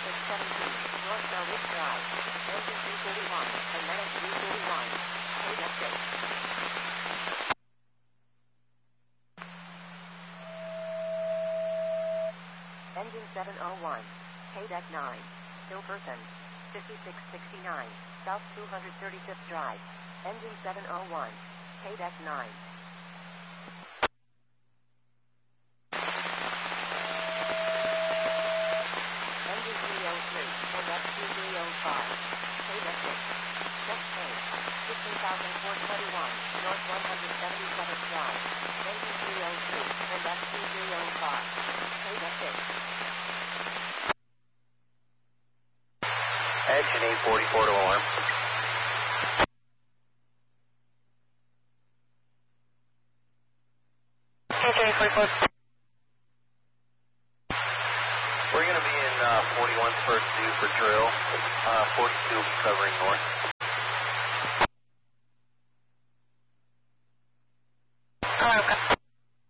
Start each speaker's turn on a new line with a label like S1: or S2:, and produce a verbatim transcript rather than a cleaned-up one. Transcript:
S1: six seventeen, North Melwood Drive. Engine three thirty-one, Atlantic three thirty-one. K deck six. Engine seven oh one, K deck nine. Hilperton, fifty-six sixty-nine, South two hundred thirty-fifth Drive. Engine seven oh one, K deck nine. Engine three oh three, and F two three oh five, K deck six. Check change, fifteen thousand four hundred twenty-one, North one hundred seventy-seventh Drive. Engine three oh three, and F two three oh five, K deck six.
S2: Engine eight forty-four to alarm.
S3: Engine eight forty-four.
S2: We're going to be in uh, forty-one first due for drill. Uh, forty-two will be covering north.